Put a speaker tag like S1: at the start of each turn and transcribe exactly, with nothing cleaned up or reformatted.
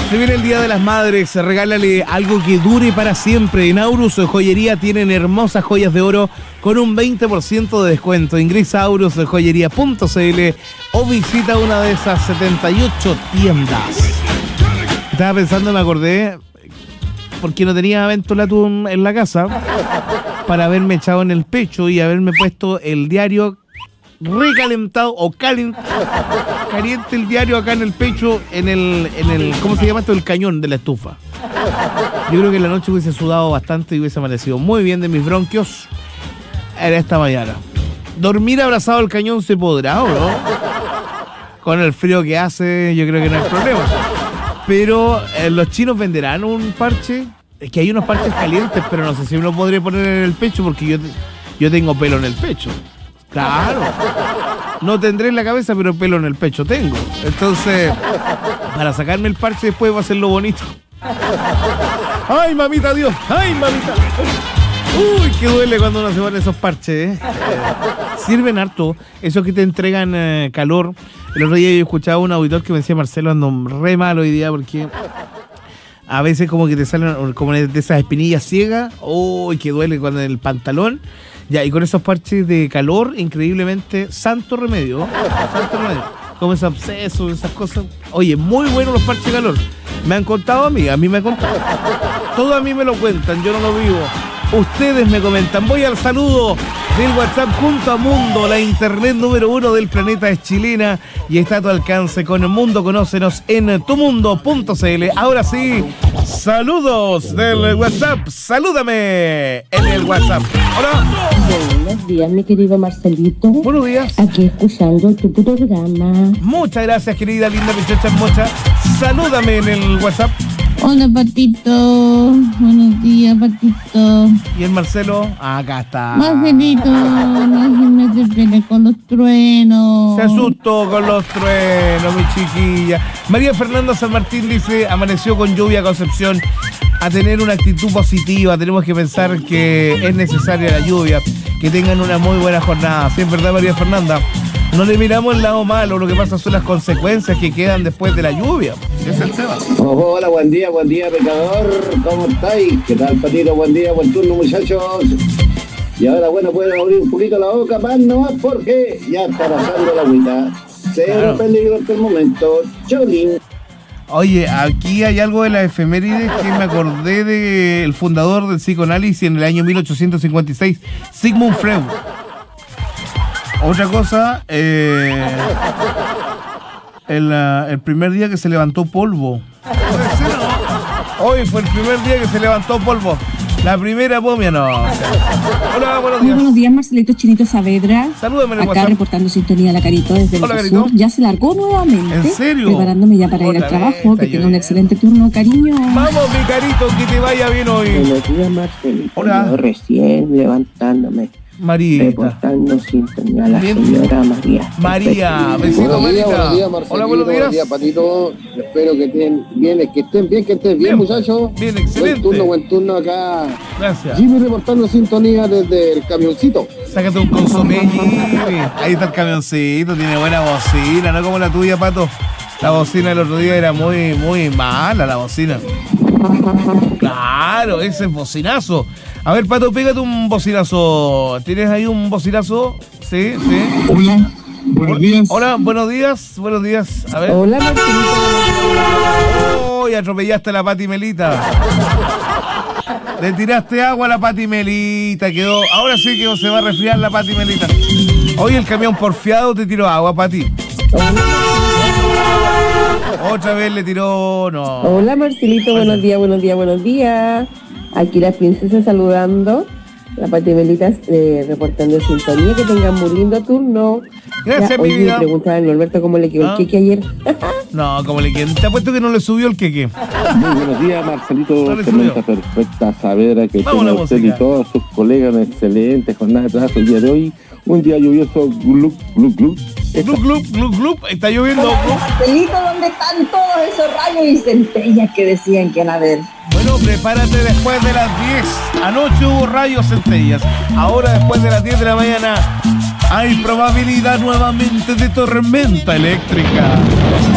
S1: Se viene el Día de las Madres, regálale algo que dure para siempre. En Aurus Joyería tienen hermosas joyas de oro con un veinte por ciento de descuento. Ingresa a aurus joyería punto c l o visita una de esas setenta y ocho tiendas. Estaba pensando, me acordé, porque no tenía Ventolatum en la casa, para haberme echado en el pecho y haberme puesto el diario recalentado o caliente, caliente el diario acá en el pecho, en el, en el, ¿cómo se llama esto? El cañón de la estufa. Yo creo que en la noche hubiese sudado bastante y hubiese amanecido muy bien de mis bronquios en esta mañana. ¿Dormir abrazado al cañón se podrá o no? Con el frío que hace, yo creo que no hay problema. Pero eh, los chinos venderán un parche. Es que hay unos parches calientes, pero no sé si me lo podré poner en el pecho porque yo, yo tengo pelo en el pecho. Claro, no tendré en la cabeza, pero pelo en el pecho tengo. Entonces, para sacarme el parche después va a ser lo bonito. ¡Ay, mamita Dios! ¡Ay, mamita! ¡Uy, qué duele cuando uno se pone esos parches! ¿eh? Sirven harto, esos que te entregan eh, calor. El otro día yo escuchaba a un auditor que me decía: Marcelo, ando re mal hoy día porque a veces como que te salen como de esas espinillas ciegas. ¡Uy, qué duele cuando en el pantalón! Ya, y con esos parches de calor, increíblemente, santo remedio. Santo remedio. Como ese absceso, esas cosas. Oye, muy buenos los parches de calor. Me han contado a mí, a mí me han contado. Todo a mí me lo cuentan, yo no lo vivo. Ustedes me comentan. Voy al saludo del WhatsApp junto a Mundo, la internet número uno del planeta es chilena y está a tu alcance con Mundo. Conócenos en tu mundo punto c l. Ahora sí, saludos del WhatsApp. Salúdame en el WhatsApp. Hola.
S2: Buenos días, mi querido Marcelito.
S1: Buenos días.
S2: Aquí escuchando tu programa.
S1: Muchas gracias, querida linda pichocha mocha. Salúdame en el WhatsApp.
S2: Hola, Patito. Buenos días, Patito.
S1: ¿Y el Marcelo? Acá está.
S2: Marcelito, no se me desespere con los truenos.
S1: Se asustó con los truenos, mi chiquilla. María Fernanda San Martín dice: amaneció con lluvia Concepción. A tener una actitud positiva, tenemos que pensar que es necesaria la lluvia. Que tengan una muy buena jornada. ¿Sí, es verdad, María Fernanda? No le miramos el lado malo, lo que pasa son las consecuencias que quedan después de la lluvia. Ese es el tema.
S3: Oh, hola, buen día, buen día, pecador. ¿Cómo estáis? ¿Qué tal, Patito? Buen día, buen turno, muchachos. Y ahora, bueno, pueden abrir un poquito la boca, más nomás, porque ya está pasando la agüita. Cero claro. Peligro hasta el momento. Cholín.
S1: Oye, aquí hay algo de la efemérides que me acordé del fundador del psicoanálisis en el año mil ochocientos cincuenta y seis, Sigmund Freud. Otra cosa, eh, el, el primer día que se levantó polvo. Hoy fue el primer día que se levantó polvo. La primera momia, no. Hola, buenos días.
S2: Muy buenos días, Marcelito Chinito Saavedra.
S1: Salúdame en el
S2: Acá
S1: WhatsApp.
S2: Reportando sintonía la Carito desde el
S1: Hola,
S2: sur.
S1: Carito.
S2: Ya se largó nuevamente.
S1: ¿En serio?
S2: Preparándome ya para ir
S1: Otra
S2: al trabajo.
S1: vez,
S2: Que
S1: está
S2: tenga un excelente turno, cariño.
S1: Vamos, mi Carito, que te vaya bien hoy.
S4: Buenos días, Marcelito.
S1: Hola.
S4: Yo recién levantándome.
S1: Marita.
S4: Reportando sintonía a la
S1: Bien.
S4: señora María.
S1: María, besito,
S3: Buenos días,
S1: Marita.
S3: buenos días, Marcelito.
S1: Hola, buenos días.
S3: Buenos días, Patito. Espero que estén bien, que estén bien, que estén bien,
S1: Bien.
S3: muchachos.
S1: Bien, excelente.
S3: Buen turno, buen turno acá.
S1: Gracias.
S3: Jimmy reportando sintonía desde el camioncito.
S1: Sácate un consomé, Jimmy. Ahí está el camioncito, tiene buena bocina, no como la tuya, Pato. La bocina del otro día era muy, muy mala, la bocina. Claro, ese es bocinazo. A ver, Pato, pégate un bocinazo. ¿Tienes ahí un bocinazo? Sí, sí.
S5: Hola, buenos días.
S1: Hola, buenos días, buenos días. A ver.
S2: Hola, Marcelito.
S1: ¡Oh! Y atropellaste a la Pati Melita. Le tiraste agua a la Pati Melita. Quedó. Ahora sí que se va a resfriar la Pati Melita. Hoy el camión porfiado te tiró agua, Pati. Otra vez le tiró. No.
S6: Hola, Marcelito, buenos días, buenos días, buenos días. Aquí la princesa saludando. La Pati Melita eh, reportando sintonía. Que tengan muy lindo turno.
S1: Gracias,
S6: ya,
S1: mi
S6: oye,
S1: vida.
S6: me preguntaba a Norberto cómo le quedó
S1: ¿Ah?
S6: el queque ayer.
S1: No, como le quedó. Te apuesto que no le subió el queque.
S3: Muy buenos días, Marcelito.
S1: No le
S3: Tormenta
S1: subió.
S3: perfecta, Saavedra, que
S1: Vamos
S3: tenga
S1: la
S3: usted
S1: música.
S3: y todos sus colegas una excelente jornada de trabajo el día de hoy. Un día lluvioso, glup, glup, glup.
S1: Glup, glup, glup, glup. Está lloviendo. Glup.
S6: Marcelito, ¿dónde están todos esos rayos y centellas que decían que iban a ver?
S1: Bueno, prepárate después de las diez. Anoche hubo rayos centellas. Ahora, después de las diez de la mañana, hay probabilidad nuevamente de tormenta eléctrica.